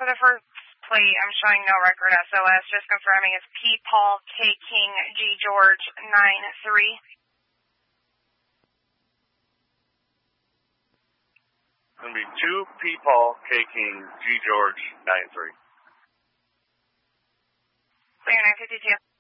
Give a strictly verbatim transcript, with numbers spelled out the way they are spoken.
for the first plate, I'm showing no record S O S. Just confirming it's P. Paul K. King G. George nine three. It's going to be two P. Paul K. King G. George nine three. Clear nine fifty-two.